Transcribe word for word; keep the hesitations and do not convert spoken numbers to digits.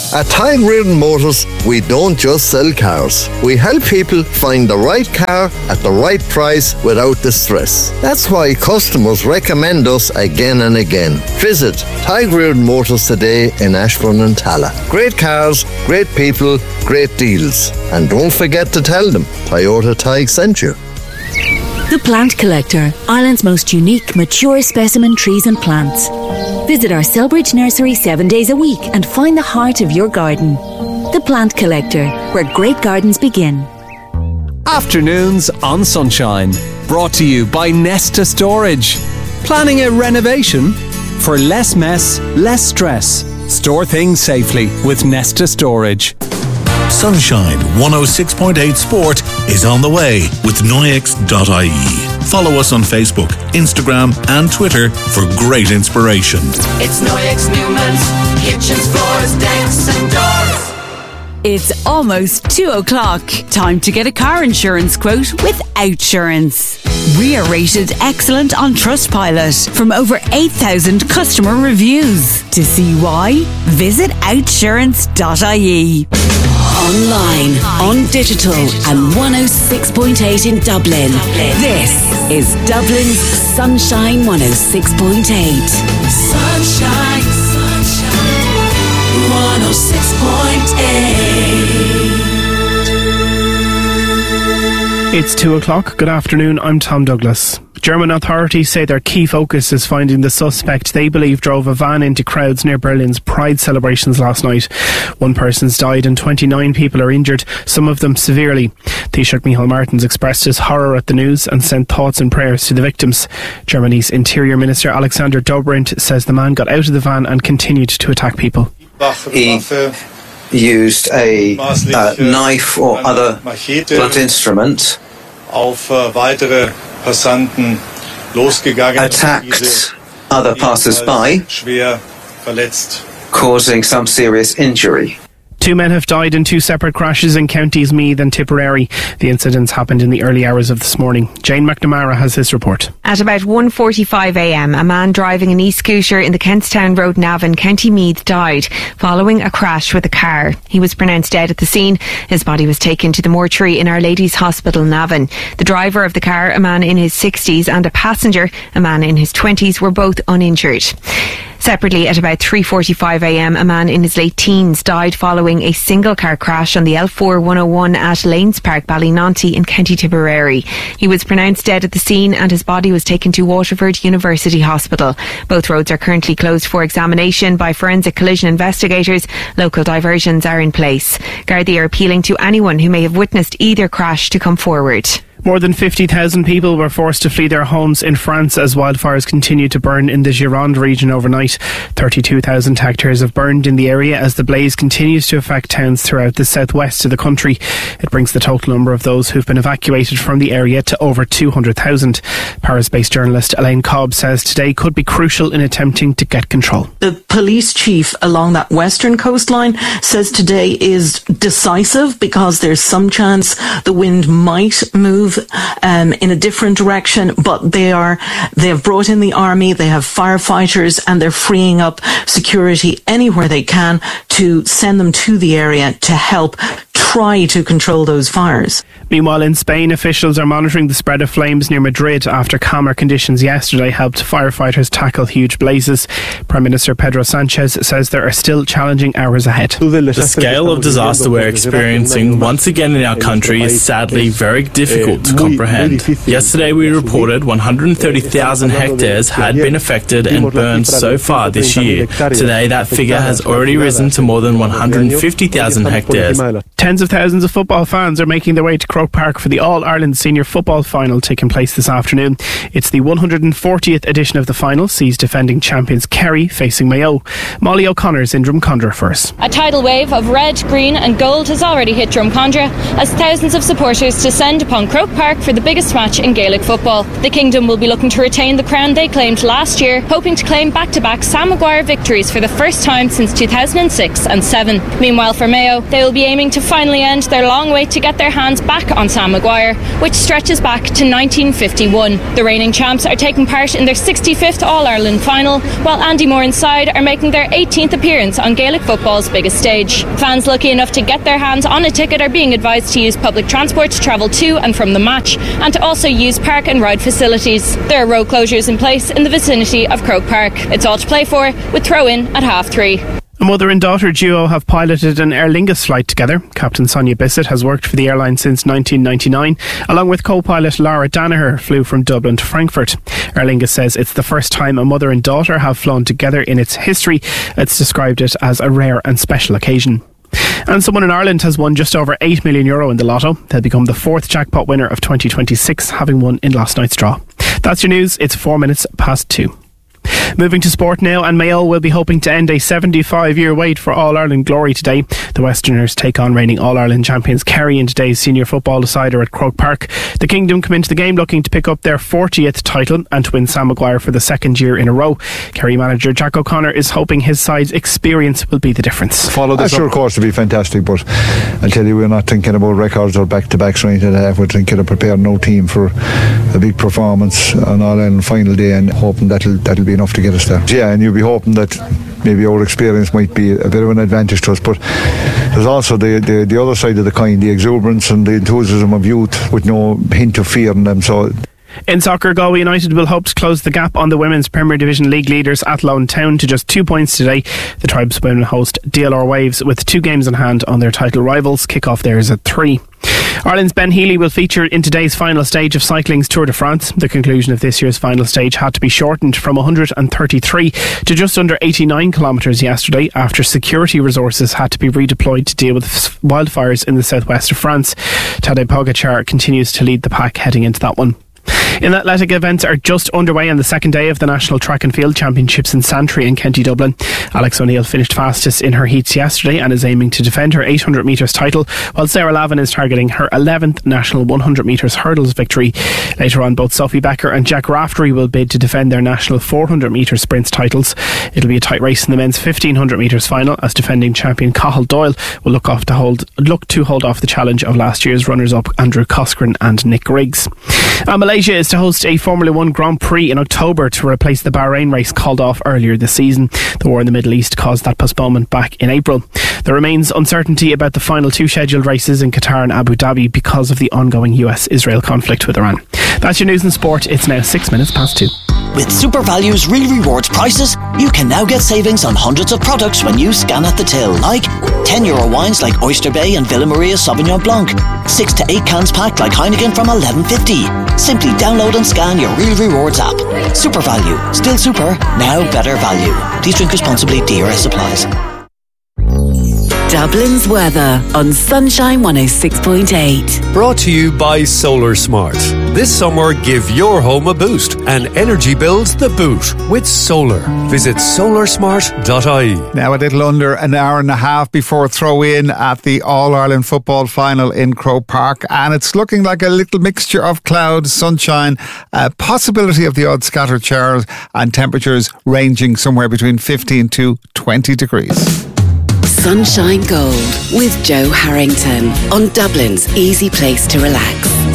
At Tygriddon Motors, we don't just sell cars. We help people find the right car at the right price without the stress. That's why customers recommend us again and again. Visit Tygriddon Motors today in Ashbourne and Talla. Great cars, great people, great deals. And don't forget to tell them Toyota Tig sent you. The Plant Collector, Ireland's most unique, mature specimen trees and plants. Visit our Selbridge nursery seven days a week and find the heart of your garden. The Plant Collector, where great gardens begin. Afternoons on Sunshine, brought to you by Nesta Storage. Planning a renovation? For less mess, less stress. Store things safely with Nesta Storage. Sunshine one oh six point eight Sport is on the way with Noyex dot I E. Follow us on Facebook, Instagram and Twitter for great inspiration. It's Noyex Newman's kitchens, floors, decks and doors. It's almost two o'clock. Time to get a car insurance quote with Outsurance. We are rated excellent on Trustpilot from over eight thousand customer reviews. To see why, visit outsurance dot I E. Online, on digital, and one oh six point eight in Dublin. This is Dublin's Sunshine one oh six point eight. Sunshine, sunshine, one oh six point eight. It's two o'clock. Good afternoon. I'm Tom Douglas. German authorities say their key focus is finding the suspect they believe drove a van into crowds near Berlin's Pride celebrations last night. One person's died and twenty-nine people are injured, some of them severely. Taoiseach Micheál Martins expressed his horror at the news and sent thoughts and prayers to the victims. Germany's Interior Minister Alexander Dobrindt says the man got out of the van and continued to attack people. He used a uh, knife or other blunt instrument, attacked other passers-by, causing some serious injury. Two men have died in two separate crashes in counties Meath and Tipperary. The incidents happened in the early hours of this morning. Jane McNamara has this report. At about one forty-five a m, a man driving an e-scooter in the Kentstown Road, Navan, County Meath, died following a crash with a car. He was pronounced dead at the scene. His body was taken to the mortuary in Our Lady's Hospital, Navan. The driver of the car, a man in his sixties, and a passenger, a man in his twenties, were both uninjured. Separately, at about three forty-five a m, a man in his late teens died following a single-car crash on the L four one oh one at Lanes Park, Ballynonty in County Tipperary. He was pronounced dead at the scene and his body was taken to Waterford University Hospital. Both roads are currently closed for examination by forensic collision investigators. Local diversions are in place. Gardaí are appealing to anyone who may have witnessed either crash to come forward. More than fifty thousand people were forced to flee their homes in France as wildfires continue to burn in the Gironde region overnight. thirty-two thousand hectares have burned in the area as the blaze continues to affect towns throughout the southwest of the country. It brings the total number of those who've been evacuated from the area to over two hundred thousand. Paris-based journalist Elaine Cobb says today could be crucial in attempting to get control. The police chief along that western coastline says today is decisive because there's some chance the wind might move Um, in a different direction, but they are they have brought in the army, they have firefighters, and they're freeing up security anywhere they can to send them to the area to help try to control those fires. Meanwhile, in Spain, officials are monitoring the spread of flames near Madrid after calmer conditions yesterday helped firefighters tackle huge blazes. Prime Minister Pedro Sanchez says there are still challenging hours ahead. The scale of disaster we're experiencing once again in our country is sadly very difficult to comprehend. Yesterday we reported one hundred thirty thousand hectares had been affected and burned so far this year. Today that figure has already risen to more than one hundred fifty thousand hectares. Tens of thousands of football fans are making their way to Croke Park for the All-Ireland Senior Football Final taking place this afternoon. It's the one hundred fortieth edition of the final, sees defending champions Kerry facing Mayo. Molly O'Connor's in Drumcondra first. A tidal wave of red, green and gold has already hit Drumcondra as thousands of supporters descend upon Croke Park for the biggest match in Gaelic football. The Kingdom will be looking to retain the crown they claimed last year, hoping to claim back-to-back Sam Maguire victories for the first time since two thousand six and seven. Meanwhile for Mayo, they will be aiming to finally finally end their long wait to get their hands back on Sam Maguire, which stretches back to nineteen fifty-one. The reigning champs are taking part in their sixty-fifth All-Ireland final, while Andy Moran's side are making their eighteenth appearance on Gaelic football's biggest stage. Fans lucky enough to get their hands on a ticket are being advised to use public transport to travel to and from the match, and to also use park and ride facilities. There are road closures in place in the vicinity of Croke Park. It's all to play for, with throw-in at half three. A mother and daughter duo have piloted an Aer Lingus flight together. Captain Sonia Bissett has worked for the airline since nineteen ninety-nine, along with co-pilot Lara Danaher, flew from Dublin to Frankfurt. Aer Lingus says it's the first time a mother and daughter have flown together in its history. It's described it as a rare and special occasion. And someone in Ireland has won just over eight million euro in the lotto. They'll become the fourth jackpot winner of twenty twenty-six, having won in last night's draw. That's your news. It's four minutes past two. Moving to sport now, and Mayo will be hoping to end a seventy-five year wait for All-Ireland glory today. The Westerners take on reigning All-Ireland champions Kerry in today's senior football decider at Croke Park. The Kingdom come into the game looking to pick up their fortieth title and to win Sam Maguire for the second year in a row. Kerry manager Jack O'Connor is hoping his side's experience will be the difference. Follow this sure course to be fantastic, but I'll tell you, we're not thinking about records or back-to-backs or anything like that. We're thinking of preparing our team for a big performance on All-Ireland final day and hoping that'll, that'll be enough to get us there. Yeah, and you'll be hoping that maybe our experience might be a bit of an advantage to us, but there's also the, the, the other side of the coin, the exuberance and the enthusiasm of youth with no hint of fear in them. So in soccer, Galway United will hope to close the gap on the Women's Premier Division League leaders Athlone Town to just two points today. The Tribes women host D L R Waves with two games in hand on their title rivals. Kick-off there is at three. Ireland's Ben Healy will feature in today's final stage of cycling's Tour de France. The conclusion of this year's final stage had to be shortened from one hundred thirty-three to just under eighty-nine kilometres yesterday after security resources had to be redeployed to deal with wildfires in the southwest of France. Tadej Pogacar continues to lead the pack heading into that one. In athletic, events are just underway on the second day of the National Track and Field Championships in Santry in County Dublin. Alex O'Neill finished fastest in her heats yesterday and is aiming to defend her eight hundred metres title, while Sarah Lavin is targeting her eleventh National one hundred metres hurdles victory. Later on, both Sophie Becker and Jack Raftery will bid to defend their National four hundred metres sprints titles. It'll be a tight race in the men's fifteen hundred metres final, as defending champion Cathal Doyle will look off to hold look to hold off the challenge of last year's runners-up Andrew Coscoran and Nick Griggs. And Malaysia is to host a Formula One Grand Prix in October to replace the Bahrain race called off earlier this season. The war in the Middle East caused that postponement back in April. There remains uncertainty about the final two scheduled races in Qatar and Abu Dhabi because of the ongoing U S Israel conflict with Iran. That's your news and sport. It's now six minutes past two. With SuperValue's Real Rewards prices, you can now get savings on hundreds of products when you scan at the till, like ten euro wines like Oyster Bay and Villa Maria Sauvignon Blanc, six to eight cans packed like Heineken from eleven fifty. Simply download and scan your Real Rewards app. SuperValue, still super, now better value. Please drink responsibly. D R S applies. Dublin's weather on Sunshine one oh six point eight. Brought to you by Solar Smart. This summer, give your home a boost and energy bills the boot with solar. Visit solar smart dot I E. Now a little under an hour and a half before throw-in at the All-Ireland football final in Croke Park, and it's looking like a little mixture of clouds, sunshine, a possibility of the odd scattered showers, and temperatures ranging somewhere between fifteen to twenty degrees. Sunshine Gold with Joe Harrington on Dublin's easy place to relax.